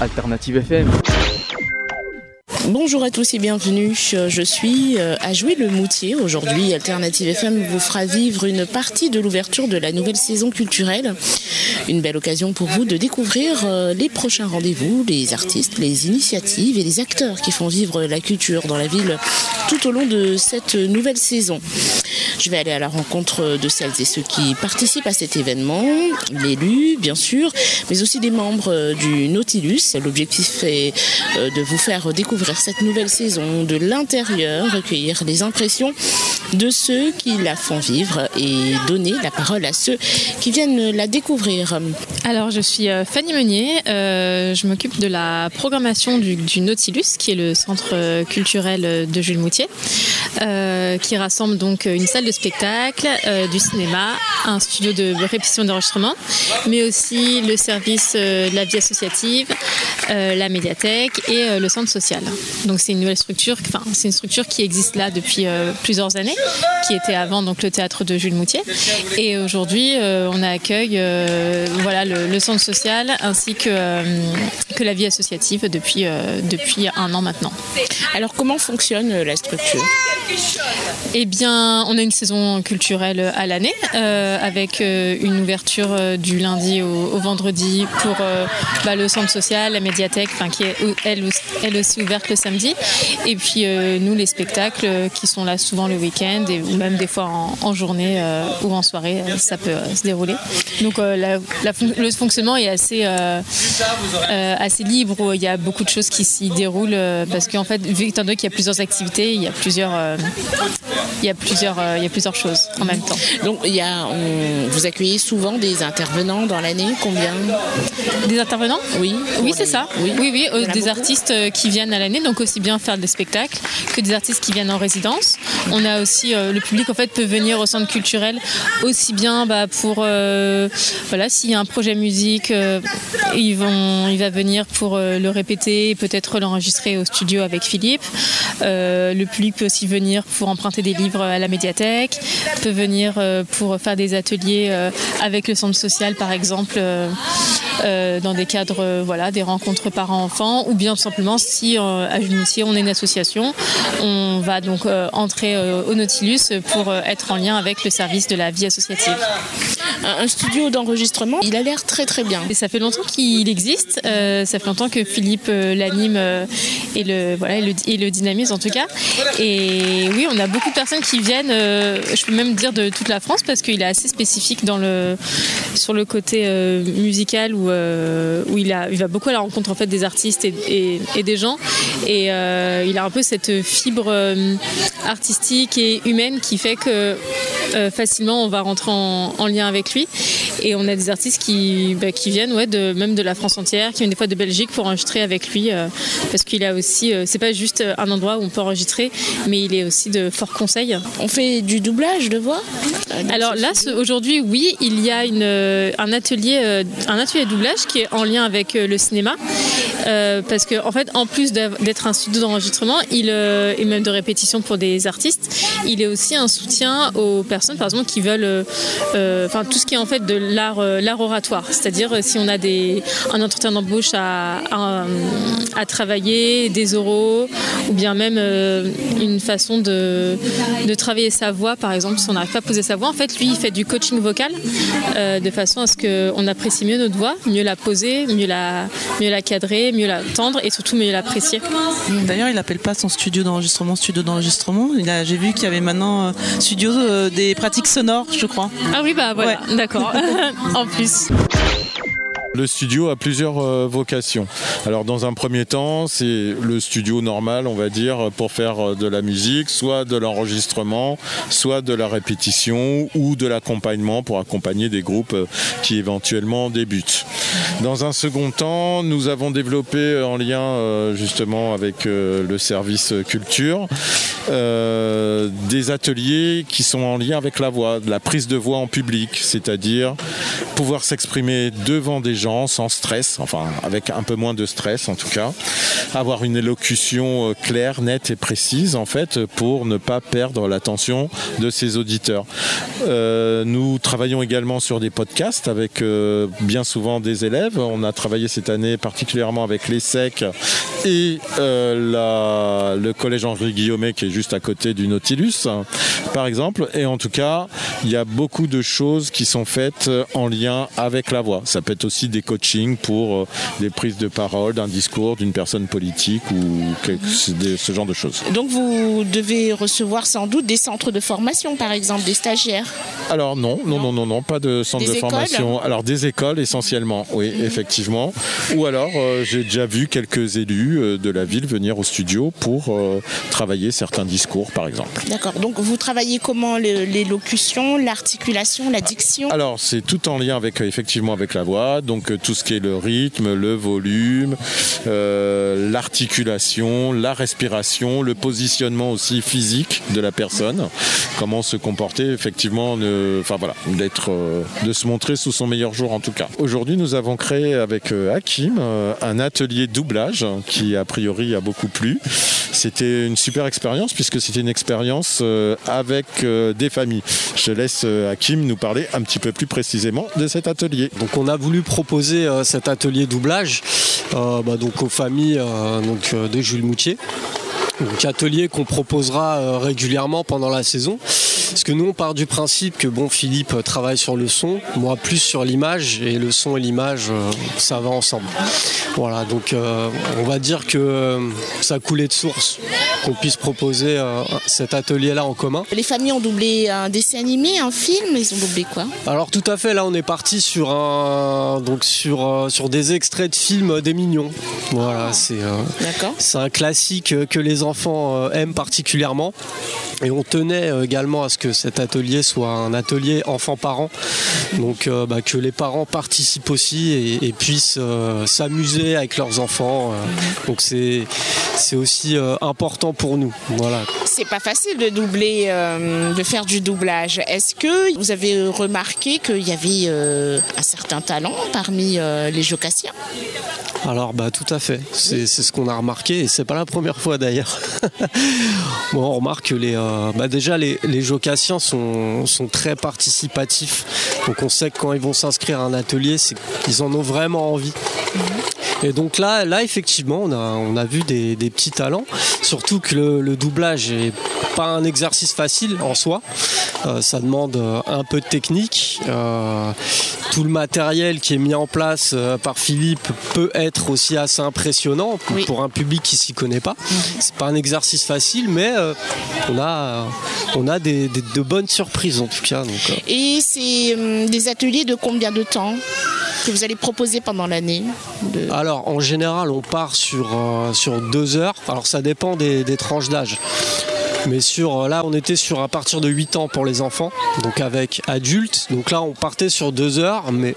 Alternative FM. Bonjour à tous et bienvenue, je suis à Jouy-le-Moutier. Aujourd'hui, Alternative FM vous fera vivre une partie de l'ouverture de la nouvelle saison culturelle. Une belle occasion pour vous de découvrir les prochains rendez-vous, les artistes, les initiatives et les acteurs qui font vivre la culture dans la ville tout au long de cette nouvelle saison. Je vais aller à la rencontre de celles et ceux qui participent à cet événement, l'élus bien sûr, mais aussi des membres du Nautilus. L'objectif est de vous faire découvrir cette nouvelle saison de l'intérieur, recueillir les impressions de ceux qui la font vivre et donner la parole à ceux qui viennent la découvrir. Alors je suis Fanny Meunier, je m'occupe de la programmation du Nautilus, qui est le centre culturel de Jouy-le-Moutier, qui rassemble donc une salle de spectacle, du cinéma, un studio de répétition d'enregistrement, mais aussi le service de la vie associative, la médiathèque et le centre social. Donc c'est une nouvelle structure, c'est une structure qui existe là depuis plusieurs années, qui était avant donc le théâtre de Jouy-le-Moutier. Et aujourd'hui, on accueille le centre social ainsi que la vie associative depuis un an maintenant. Alors comment fonctionne la structure ? Eh bien, on a une saison culturelle à l'année avec une ouverture du lundi au vendredi pour le centre social, la médiathèque, qui est elle aussi ouverte le samedi. Et puis nous, les spectacles qui sont là souvent le week-end ou même des fois en journée ou en soirée, ça peut se dérouler. Donc le fonctionnement est assez libre, où il y a beaucoup de choses qui s'y déroulent parce qu'en fait, étant donné qu'il y a plusieurs activités, il y a plusieurs choses en même temps. Donc vous accueillez souvent des intervenants dans l'année, combien ? Des intervenants ? Oui, c'est ça. Oui, des artistes qui viennent à l'année, donc aussi bien faire des spectacles que des artistes qui viennent en résidence. On a aussi le public en fait peut venir au centre culturel aussi bien pour s'il y a un projet musique, il va venir pour le répéter, peut-être l'enregistrer au studio avec Philippe. Le public peut aussi venir pour emprunter des livres à la médiathèque, peut venir pour faire des ateliers avec le centre social par exemple, dans des cadres des rencontres parents-enfants, ou bien simplement si à Jouy-le-Moutier on est une association, on va donc entrer au Nautilus pour être en lien avec le service de la vie associative. Un studio d'enregistrement, il a l'air très très bien. Et ça fait longtemps qu'il existe, ça fait longtemps que Philippe l'anime et le dynamise en tout cas. Et oui, on a beaucoup de personnes qui viennent, je peux même dire de toute la France, parce qu'il est assez spécifique sur le côté musical où il va beaucoup à la rencontre en fait des artistes et des gens, et il a un peu cette fibre artistique et humaine qui fait que facilement on va rentrer en lien avec lui. Et on a des artistes qui viennent même de la France entière, qui viennent des fois de Belgique pour enregistrer avec lui, parce qu'il a aussi, c'est pas juste un endroit où on peut enregistrer, mais il est aussi de fort conseil. On fait du doublage de voix ? Alors là, aujourd'hui, oui, il y a un atelier de doublage qui est en lien avec le cinéma, parce que en fait, en plus d'être un studio d'enregistrement, et même de répétition pour des artistes, il est aussi un soutien aux personnes, par exemple, qui veulent, tout ce qui est en fait de l'art oratoire, c'est-à-dire si on a un entretien d'embauche à travailler, des oraux, ou bien même une façon de travailler sa voix, par exemple, si on n'arrive pas à poser sa voix, en fait, lui, il fait du coaching vocal de façon à ce qu'on apprécie mieux notre voix, mieux la poser, mieux la cadrer, mieux la tendre et surtout mieux l'apprécier. D'ailleurs, il n'appelle pas son studio d'enregistrement. J'ai vu qu'il y avait maintenant studio des pratiques sonores, je crois. Ah oui, voilà, ouais. D'accord. En plus. Le studio a plusieurs vocations. Alors dans un premier temps, c'est le studio normal, on va dire, pour faire de la musique, soit de l'enregistrement, soit de la répétition ou de l'accompagnement pour accompagner des groupes qui éventuellement débutent. Dans un second temps, nous avons développé en lien justement avec le service culture des ateliers qui sont en lien avec la voix, de la prise de voix en public, c'est-à-dire pouvoir s'exprimer devant des gens sans stress, enfin avec un peu moins de stress en tout cas, avoir une élocution claire, nette et précise en fait pour ne pas perdre l'attention de ses auditeurs. Nous travaillons également sur des podcasts avec bien souvent des élèves. On a travaillé cette année particulièrement avec l'ESSEC et le collège Henri Guillaumet qui est juste à côté du Nautilus par exemple, et en tout cas il y a beaucoup de choses qui sont faites en lien avec la voix. Ça peut être aussi des coachings pour des prises de parole, d'un discours, d'une personne politique ou ce genre de choses. Donc vous devez recevoir sans doute des centres de formation, par exemple, des stagiaires? Alors non, pas de centre de formation. Alors des écoles essentiellement, oui, effectivement. Ou alors j'ai déjà vu quelques élus de la ville venir au studio pour travailler certains discours, par exemple. D'accord. Donc vous travaillez comment? L'élocution, l'articulation, la diction? Alors c'est tout en lien avec effectivement avec la voix, donc tout ce qui est le rythme, le volume, l'articulation, la respiration, le positionnement aussi physique de la personne, comment se comporter effectivement, de se montrer sous son meilleur jour en tout cas. Aujourd'hui nous avons créé avec Hakim un atelier doublage qui a priori a beaucoup plu. C'était une super expérience puisque c'était une expérience avec des familles. Je laisse Hakim nous parler un petit peu plus précisément de cet atelier. Donc on a voulu proposer cet atelier doublage donc aux familles de Jules Moutier. Donc atelier qu'on proposera régulièrement pendant la saison. Parce que nous on part du principe que Philippe travaille sur le son, moi plus sur l'image, et le son et l'image ça va ensemble. Voilà, donc on va dire que ça coulait de source qu'on puisse proposer cet atelier-là en commun. Les familles ont doublé un dessin animé, un film, ils ont doublé quoi? Alors tout à fait, là on est parti sur sur des extraits de films des Mignons. Voilà, c'est un classique que les enfants aiment particulièrement. Et on tenait également à ce que cet atelier soit un atelier enfants-parents, donc que les parents participent aussi et puissent s'amuser avec leurs enfants. Donc c'est aussi important pour nous. Voilà. C'est pas facile de doubler, de faire du doublage. Est-ce que vous avez remarqué qu'il y avait un certain talent parmi les jocassiens? Alors tout à fait, c'est ce qu'on a remarqué et c'est pas la première fois d'ailleurs. Bon, on remarque que déjà les jocassiens sont très participatifs, donc on sait que quand ils vont s'inscrire à un atelier, c'est qu'ils en ont vraiment envie. Et donc là effectivement on a vu des petits talents, surtout que le doublage est pas un exercice facile en soi, ça demande un peu de technique, tout le matériel qui est mis en place par Philippe peut être aussi assez impressionnant pour un public qui s'y connaît pas. C'est pas un exercice facile, mais on a de bonnes surprises en tout cas. Donc, Et c'est des ateliers de combien de temps que vous allez proposer pendant l'année? Alors en général on part sur 2 heures, alors ça dépend des tranches d'âge. Mais là on était sur à partir de 8 ans pour les enfants, donc avec adultes. Donc là on partait sur 2 heures, mais